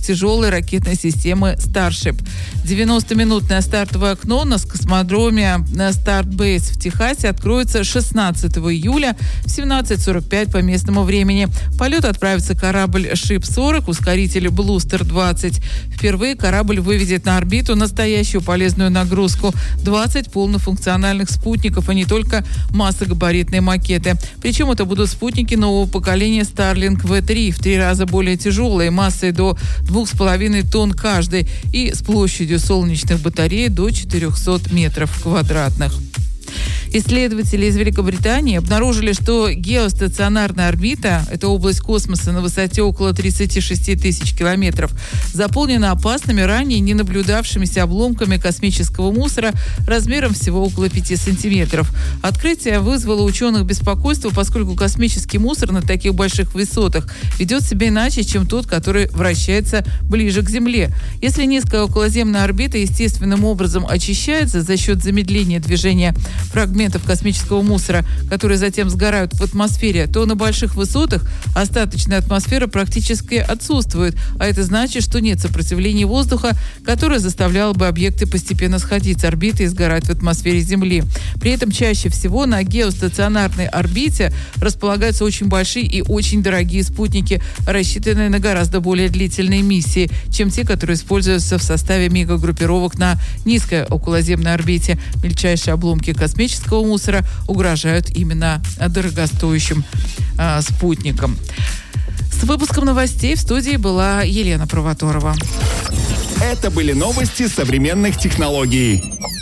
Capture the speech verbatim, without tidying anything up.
сверхтяжелой ракетной системы Starship. девяностоминутное стартовое окно на космодроме Start Base в Техасе откроется шестнадцатого июля в семнадцать сорок пять по местному времени. В полет отправится корабль Ship сорок, ускоритель Bluster двадцать. Впервые корабль выведет на орбиту настоящую полезную нагрузку – двадцать полнофункциональных спутников, а не только массогабаритные макеты. Причем это будут спутники нового поколения Starlink ви три, в три раза более тяжелые, массой до двух с половиной тонн каждый и с площадью солнечных батарей до четырехсот метров квадратных. Исследователи из Великобритании обнаружили, что геостационарная орбита, это область космоса на высоте около тридцати шести тысяч километров, заполнена опасными, ранее не наблюдавшимися обломками космического мусора размером всего около пяти сантиметров. Открытие вызвало у ученых беспокойство, поскольку космический мусор на таких больших высотах ведет себя иначе, чем тот, который вращается ближе к Земле. Если низкая околоземная орбита естественным образом очищается за счет замедления движения фрагментов космического мусора, которые затем сгорают в атмосфере, то на больших высотах остаточная атмосфера практически отсутствует, а это значит, что нет сопротивления воздуха, которое заставляло бы объекты постепенно сходить с орбиты и сгорать в атмосфере Земли. При этом чаще всего на геостационарной орбите располагаются очень большие и очень дорогие спутники, рассчитанные на гораздо более длительные миссии, чем те, которые используются в составе мегагруппировок на низкой околоземной орбите. Мельчайшие обломки космического мусора угрожают именно дорогостоящим э, спутникам. С выпуском новостей в студии была Елена Провоторова. Это были новости современных технологий.